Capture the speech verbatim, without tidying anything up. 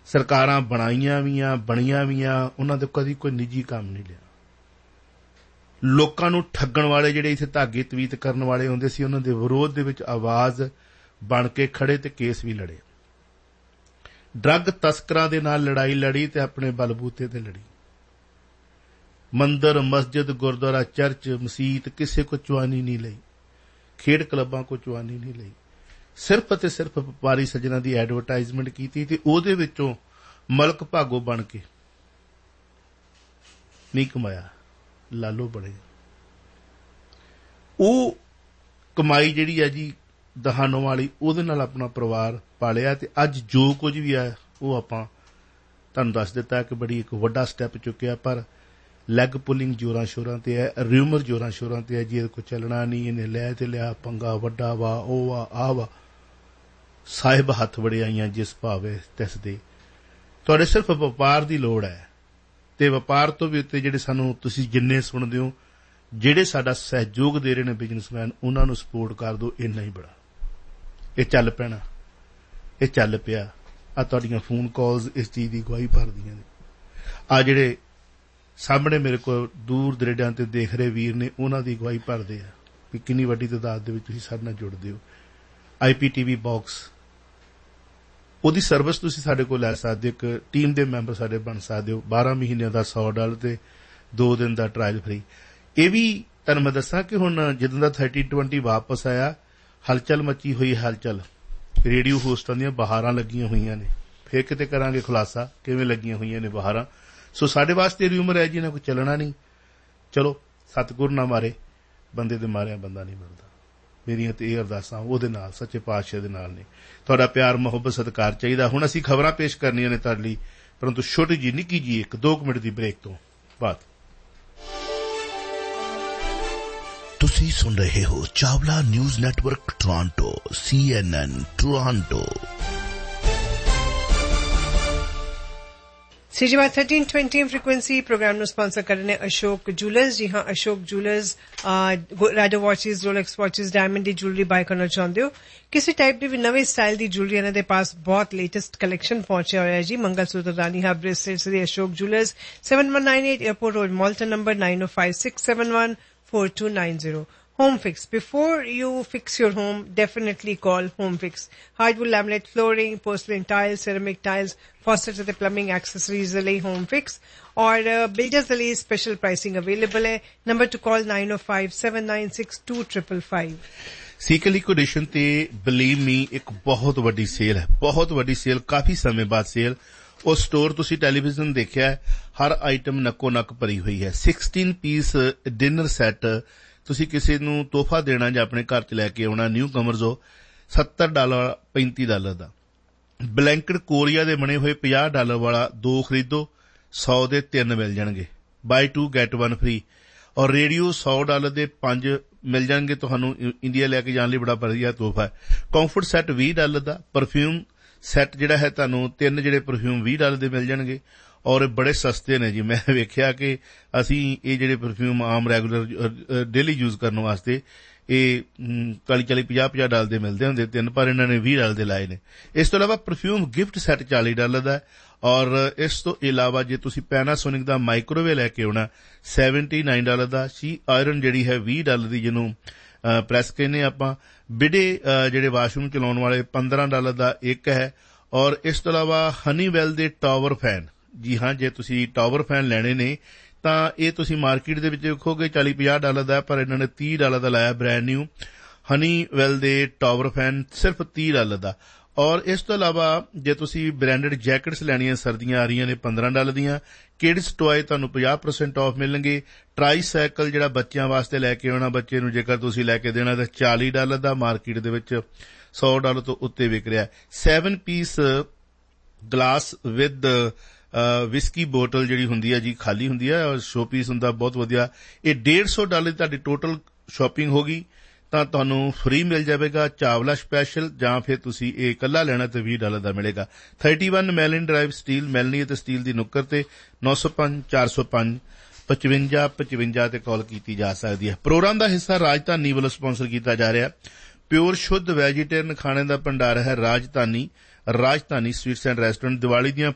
ਸਰਕਾਰਾਂ ਬਣਾਈਆਂ ਵੀ ਆ ਬਣੀਆਂ ਵੀ ਆ ਉਹਨਾਂ ਦੇ ਕਦੀ ਕੋਈ ਨਿੱਜੀ ਕੰਮ ਨਹੀਂ ਲਿਆ। ਲੋਕਾਂ ਨੂੰ ਠੱਗਣ ਵਾਲੇ ਜਿਹੜੇ ਇੱਥੇ ਧਾਗੇ ਤਵੀਤ ਕਰਨ ਵਾਲੇ ਹੁੰਦੇ ਸੀ ਉਹਨਾਂ ਦੇ ਵਿਰੋਧ ਦੇ ਵਿੱਚ ਆਵਾਜ਼ ਬਣ ਕੇ ਖੜੇ ਤੇ ਕੇਸ ਵੀ ਲੜੇ। ਡਰੱਗ ਤਸਕਰਾਂ ਦੇ ਨਾਲ ਲੜਾਈ ਲੜੀ ਤੇ ਆਪਣੇ ਬਲਬੂਤੇ ਤੇ ਲੜੀ। ਮੰਦਰ ਮਸਜਿਦ ਗੁਰਦੁਆਰਾ ਚਰਚ ਮਸੀਤ ਕਿਸੇ ਕੋ ਚੁਆਨੀ ਨਹੀਂ ਲਈ, ਖੇਡ ਕਲੱਬਾਂ ਕੋ ਚੁਆਨੀ ਨਹੀਂ ਲਈ। ਸਿਰਫ ਅਤੇ ਸਿਰਫ ਵਪਾਰੀ ਸੱਜਣਾ ਦੀ ਐਡਵਰਟਾਈਜ਼ਮੈਂਟ ਕੀਤੀ ਤੇ ਉਹਦੇ ਵਿੱਚੋਂ ਮਲਕ ਭਾਗੋ ਬਣ ਕੇ ਨਹੀਂ ਕਮਾਇਆ, ਲਾਲੋ ਬਣੇ। ਉਹ ਕਮਾਈ ਜਿਹੜੀ ਹੈ ਜੀ ਦਹਾਨੋਂ ਵਾਲੀ, ਉਹਦੇ ਨਾਲ ਆਪਣਾ ਪਰਿਵਾਰ ਪਾਲਿਆ ਤੇ ਅੱਜ ਜੋ ਕੁਝ ਵੀ ਹੈ ਉਹ ਆਪਾਂ ਤੁਹਾਨੂੰ ਦੱਸ ਦਿੱਤਾ ਕਿ ਬੜੀ ਇੱਕ ਵੱਡਾ ਸਟੈਪ ਚੁੱਕਿਆ। ਪਰ ਲੈਗ ਪੁਲਿੰਗ ਜ਼ੋਰਾਂ ਸ਼ੋਰਾਂ ਤੇ ਹੈ, ਰਿਊਮਰ ਜ਼ੋਰਾਂ ਸ਼ੋਰਾਂ ਤੇ ਹੈ ਜੀ ਇਹਦੇ ਕੋਲ ਚੱਲਣਾ ਨਹੀਂ, ਇਹਨੇ ਲੈ ਤੇ ਲਿਆ, ਪੰਗਾ ਵੱਡਾ ਵਾ, ਉਹ ਵਾ, ਆਹ ਵਾ। ਸਾਹਿਬ ਹੱਥ ਵੜਿਆਈਆਂ ਜਿਸ ਭਾਵੇਂ ਤਿਸ ਦੇ। ਤੁਹਾਡੇ ਸਿਰਫ ਵਪਾਰ ਦੀ ਲੋੜ ਹੈ ਤੇ ਵਪਾਰ ਤੋਂ ਵੀ ਉੱਤੇ ਜਿਹੜੇ ਸਾਨੂੰ ਤੁਸੀਂ ਜਿੰਨੇ ਸੁਣਦੇ ਹੋ, ਜਿਹੜੇ ਸਾਡਾ ਸਹਿਯੋਗ ਦੇ ਰਹੇ ਨੇ ਬਿਜ਼ਨਸਮੈਨ, ਉਹਨਾਂ ਨੂੰ ਸਪੋਰਟ ਕਰ ਦਿਓ। ਇੰਨਾ ਹੀ ਬੜਾ। ਇਹ ਚੱਲ ਪੈਣਾ, ਇਹ ਚੱਲ ਪਿਆ। ਆ ਤੁਹਾਡੀਆਂ ਫੋਨ ਕਾਲਸ ਇਸ ਚੀਜ਼ ਦੀ ਗਵਾਹੀ ਭਰਦੀਆਂ ਨੇ। ਆ ਜਿਹੜੇ ਸਾਹਮਣੇ ਮੇਰੇ ਕੋਲ ਦੂਰ ਦਰੇਡਾਂ ਤੇ ਦੇਖ ਰਹੇ ਵੀਰ ਨੇ, ਉਹਨਾਂ ਦੀ ਗਵਾਹੀ ਭਰਦੇ ਆ ਕਿ ਕਿੰਨੀ ਵੱਡੀ ਤਾਦਾਦ ਦੇ ਵਿੱਚ ਤੁਸੀਂ ਸਾਡੇ ਨਾਲ ਜੁੜਦੇ ਹੋ। ਆਈ ਪੀ ਟੀ ਵੀ ਬਾਕਸ, ਉਹਦੀ ਸਰਵਿਸ ਤੁਸੀਂ ਸਾਡੇ ਕੋਲ ਲੈ ਸਕਦੇ ਹੋ। ਇੱਕ ਟੀਮ ਦੇ ਮੈਂਬਰ ਸਾਡੇ ਬਣ ਸਕਦੇ ਹੋ। ਬਾਰਾਂ ਮਹੀਨਿਆਂ ਦਾ ਸੌ ਡਾਲਰ ਤੇ ਦੋ ਦਿਨ ਦਾ ਟਰਾਇਲ ਫਰੀ। ਇਹ ਵੀ ਤੁਹਾਨੂੰ ਮੈਂ ਦੱਸਾਂ ਕਿ ਹੁਣ ਜਦੋਂ ਦਾ ਥਰਟੀ ਟਵੈਂਟੀ ਵਾਪਸ ਆਇਆ, ਹਲਚਲ ਮੱਚੀ ਹੋਈ। ਹਲਚਲ ਰੇਡੀਓ ਹੋਸਟਾਂ ਦੀਆਂ ਬਹਾਰਾਂ ਲੱਗੀਆਂ ਹੋਈਆਂ ਨੇ। ਫਿਰ ਕਿਤੇ ਕਰਾਂਗੇ ਖੁਲਾਸਾ ਕਿਵੇਂ ਲੱਗੀਆਂ ਹੋਈਆਂ ਨੇ ਬਹਾਰਾਂ। ਸੋ ਸਾਡੇ ਵਾਸਤੇ ਰਿਊਮਰ ਹੈ ਜੀ ਨਾ ਕੋਈ ਚੱਲਣਾ ਨਹੀਂ। ਚਲੋ ਸਤਿਗੁਰ ਨਾ ਮਾਰੇ, ਬੰਦੇ ਦੇ ਮਾਰਿਆ ਬੰਦਾ ਨਹੀਂ ਮਰਦਾ। ਮੇਰੀਆਂ ਤੇ ਇਹ ਅਰਦਾਸਾਂ ਉਹਦੇ ਨਾਲ, ਸੱਚੇ ਪਾਤਸ਼ਾਹ ਦੇ ਨਾਲ ਨੇ। ਤੁਹਾਡਾ ਪਿਆਰ ਮੁਹੱਬਤ ਸਤਿਕਾਰ ਚਾਹੀਦਾ। ਹੁਣ ਅਸੀਂ ਖਬਰਾਂ ਪੇਸ਼ ਕਰਨੀਆਂ ਨੇ ਤੁਹਾਡੇ ਲਈ, ਪਰੰਤੂ ਛੋਟੀ ਜੀ ਨਿੱਕੀ ਜੀ ਇੱਕ ਦੋ ਮਿੰਟ ਦੀ ਬ੍ਰੇਕ ਤੋਂ ਬਾਅਦ। ਤੁਸੀਂ ਸੁਣ ਰਹੇ ਹੋ ਚਾਵਲਾ ਨਿਊਜ਼ ਨੈਟਵਰਕ ਟੋਰਾਂਟੋ, ਸੀ ਐਨ ਐਨ Toronto. सीजीवाई thirteen twenty frequency programme ਨੂੰ ਸਪਾਂਸਰ ਕਰ ਰਹੇ ਨੇ ਅਸ਼ੋਕ ਜੂਲਰਸ। ਜੀ ਹਾਂ, Ashok jewellers ਰਾਡੋ watches, Rolex watches, diamond ਦੀ ਜੁਐਲਰੀ ਬਾਈ ਕਰਨਾ ਚਾਹੁੰਦੇ ਹੋ, ਕਿਸੇ ਟਾਈਪ ਦੀ ਵੀ ਨਵੇਂ ਸਟਾਈਲ ਦੀ ਜੁਐਲਰੀ ਇਹਨਾਂ ਦੇ ਪਾਸ ਬਹੁਤ ਲੇਟੈਸਟ ਕਲੈਕਸ਼ਨ ਪਹੁੰਚਿਆ ਹੋਇਆ ਹੈ ਜੀ। ਮੰਗਲ ਸੂਤਰ, ਰਾਨੀ ਹਾਰ, ਬ੍ਰੇਸਲੇਟਸ ਦੇ Ashok jewellers, seven one nine eight airport road, Malton number nine oh five six seven one four two nine zero. Home Fix. Before you fix your home, definitely call Home Fix. Hardwood laminate flooring, porcelain tiles, ceramic tiles, faucets ਅਤੇ plumbing accessories ਦੇ ਲਈ Home Fix. ਔਰ builders ਦੇ ਲਈ special pricing available ਹੈ. Number to call nine oh five seven nine six two five five. ਸੀਕਲ ਲਿਕੁਇਡੇਸ਼ਨ ਤੇ believe ਮੀ ਇੱਕ ਬਹੁਤ ਵੱਡੀ ਸੇਲ ਹੈ, ਬਹੁਤ ਵੱਡੀ ਸੇਲ, ਕਾਫੀ ਸਮੇਂ ਬਾਅਦ ਸੇਲ। ਉਹ ਸਟੋਰ ਤੁਸੀਂ ਟੈਲੀਵਿਜ਼ਨ ਦੇਖਿਆ ਹੈ, ਹਰ ਆਈਟਮ ਨੱਕੋ ਨੱਕ ਭਰੀ ਹੋਈ ਹੈ। sixteen ਪੀਸ ਡਿਨਰ ਸੈੱਟ ਤੁਸੀਂ ਕਿਸੇ ਨੂੰ ਤੋਹਫਾ ਦੇਣਾ ਜਾਂ ਆਪਣੇ ਘਰ 'ਚ ਲੈ ਕੇ ਆਉਣਾ, ਨਿਊ ਕਮਰਜ਼ ਹੋ, ਸੱਤਰ ਡਾਲਰ ਪੈਂਤੀ ਡਾਲਰ ਦਾ। ਬਲੈਂਕਟ ਕੋਰੀਆ ਦੇ ਬਣੇ ਹੋਏ ਪੰਜਾਹ ਡਾਲਰ ਵਾਲਾ ਦੋ ਖਰੀਦੋ, ਸੌ ਦੇ ਤਿੰਨ ਮਿਲ ਜਾਣਗੇ, ਬਾਈ ਟੂ ਗੈਟ ਵਨ ਫ੍ਰੀ। ਔਰ ਰੇਡੀਓ ਸੌ ਡਾਲਰ ਦੇ ਪੰਜ ਮਿਲ ਜਾਣਗੇ ਤੁਹਾਨੂੰ, ਇੰਡੀਆ ਲੈ ਕੇ ਜਾਣ ਲਈ ਬੜਾ ਵਧੀਆ ਤੋਹਫਾ ਹੈ। ਕੰਫਰਟ ਸੈੱਟ ਵੀਹ ਡਾਲਰ ਦਾ। ਪਰਫਿਊਮ ਸੈੱਟ ਜਿਹੜਾ ਹੈ ਤੁਹਾਨੂੰ ਤਿੰਨ ਜਿਹੜੇ ਪਰਫਿਊਮ ਵੀਹ ਡਾਲਰ ਦੇ ਮਿਲ ਜਾਣਗੇ ਔਰ ਬੜੇ ਸਸਤੇ ਨੇ ਜੀ। ਮੈਂ ਵੇਖਿਆ ਕਿ ਅਸੀਂ ਇਹ ਜਿਹੜੇ ਪਰਫਿਊਮ ਆਮ ਰੈਗੂਲਰ ਡੇਲੀ ਯੂਜ਼ ਕਰਨ ਵਾਸਤੇ ਇਹ ਚਾਲੀ ਚਾਲੀ ਪੰਜਾਹ ਪੰਜਾਹ ਡਾਲਰ ਦੇ ਮਿਲਦੇ ਹੁੰਦੇ ਤਿੰਨ, ਪਰ ਇਹਨਾਂ ਨੇ ਵੀਹ ਡਾਲਰ ਦੇ ਲਾਏ ਨੇ। ਇਸ ਤੋਂ ਇਲਾਵਾ ਪਰਫਿਊਮ ਗਿਫਟ ਸੈੱਟ ਚਾਲੀ ਡਾਲਰ ਦਾ। ਔਰ ਇਸ ਤੋਂ ਇਲਾਵਾ ਜੇ ਤੁਸੀਂ ਪੈਨਾਸੋਨਿਕ ਦਾ ਮਾਈਕ੍ਰੋਵੇਵ ਲੈ ਕੇ ਆਉਣਾ ਸੈਵਨਟੀ ਨਾਈਨ ਡਾਲਰ ਦਾ। ਸ਼ੀ ਆਇਰਨ ਜਿਹੜੀ ਹੈ ਵੀਹ ਡਾਲਰ ਦੀ, ਜਿਹਨੂੰ ਪ੍ਰੈਸ ਕਹਿੰਦੇ ਆਪਾਂ। ਬਿਡੇ ਜਿਹੜੇ ਵਾਸ਼ਰੂਮ ਚਲਾਉਣ ਵਾਲੇ ਪੰਦਰਾਂ ਡਾਲਰ ਦਾ ਇੱਕ ਹੈ। ਔਰ ਇਸ ਤੋਂ ਇਲਾਵਾ ਹਨੀਵੈਲ ਦੇ ਟਾਵਰ ਫੈਨ, ਜੀ ਹਾਂ, ਜੇ ਤੁਸੀਂ ਟਾਵਰ ਫੈਨ ਲੈਣੇ ਨੇ ਤਾਂ ਇਹ ਤੁਸੀਂ ਮਾਰਕੀਟ ਦੇ ਵਿੱਚ ਦੇਖੋਗੇ ਚਾਲੀ ਪੰਜਾਹ ਡਾਲਰ ਦਾ, ਪਰ ਇਹਨਾਂ ਨੇ ਤੀਹ ਡਾਲਰ ਦਾ ਲਾਇਆ ਬ੍ਰੈਂਡ ਨਿਊ। ਹਨੀਵੈਲ ਦੇ ਟਾਵਰ ਫੈਨ ਸਿਰਫ ਤੀਹ ਡਾਲਰ ਦਾ। ਔਰ ਇਸ ਤੋਂ ਇਲਾਵਾ ਜੇ ਤੁਸੀਂ ਬ੍ਰੈਂਡਡ ਜੈਕਟਸ ਲੈਣੀਆਂ, ਸਰਦੀਆਂ ਆ ਰਹੀਆਂ ਨੇ, ਪੰਦਰਾਂ ਡਾਲਰ ਦੀਆਂ। ਕਿਡਸ ਟੋਏ ਤੁਹਾਨੂੰ ਪੰਜਾਹ ਪਰਸੈਂਟ ਆਫ ਮਿਲਣਗੇ। ਟਰਾਈ ਸਾਈਕਲ ਜਿਹੜਾ ਬੱਚਿਆਂ ਵਾਸਤੇ ਲੈ ਕੇ ਆਉਣਾ, ਬੱਚੇ ਨੂੰ ਜੇਕਰ ਤੁਸੀਂ ਲੈ ਕੇ ਦੇਣਾ ਤਾਂ ਚਾਲੀ ਡਾਲਰ ਦਾ, ਮਾਰਕੀਟ ਦੇ ਵਿੱਚ ਸੌ ਡਾਲਰ ਤੋਂ ਉੱਤੇ ਵਿਕ ਰਿਹਾ। Seven piece glass with whisky bottle ਜਿਹੜੀ ਹੁੰਦੀ ਹੈ ਜੀ, ਖਾਲੀ ਹੁੰਦੀ ਹੈ, ਔਰ ਸ਼ੋ ਪੀਸ ਹੁੰਦਾ ਬਹੁਤ ਵਧੀਆ। ਇਹ ਡੇਢ ਸੌ ਡਾਲਰ ਦੀ ਤੁਹਾਡੀ ਟੋਟਲ ਸ਼ਾਪਿੰਗ ਹੋ ਗਈ ਤਾਂ ਤੁਹਾਨੂੰ ਫ੍ਰੀ ਮਿਲ ਜਾਵੇਗਾ ਚਾਵਲਾ ਸਪੈਸ਼ਲ, ਜਾਂ ਫਿਰ ਤੁਸੀਂ ਇਹ ਇਕੱਲਾ ਲੈਣਾ ਤਾਂ ਵੀਹ ਡਾਲਰ ਦਾ ਮਿਲੇਗਾ। ਥਰਟੀ ਵਨ ਮੈਲਿਨ ਡਰਾਈਵ, ਸਟੀਲ, ਮੈਲਨੀ ਅਤੇ ਸਟੀਲ ਦੀ ਨੁੱਕਰ ਤੇ ਨੌ ਸੌ ਪੰਜ ਚਾਰ ਸੌ ਪੰਜ ਪਚਵੰਜਾ ਪਚਵੰਜਾ ਤੇ ਕਾਲ ਕੀਤੀ ਜਾ ਸਕਦੀ ਹੈ। ਪ੍ਰੋਗਰਾਮ ਦਾ ਹਿੱਸਾ ਰਾਜਧਾਨੀ ਵੱਲੋਂ ਸਪਾਂਸਰ ਕੀਤਾ ਜਾ ਰਿਹਾ। ਪਿਓਰ ਸ਼ੁੱਧ ਵੈਜੀਟੇਰੀਅਨ ਖਾਣੇ ਦਾ ਭੰਡਾਰ ਹੈ ਰਾਜਧਾਨੀ। ਰਾਜਧਾਨੀ ਸਵੀਟਸ ਐਂਡ ਰੈਸਟੋਰੈਂਟ। ਦੀਵਾਲੀ ਦੀਆਂ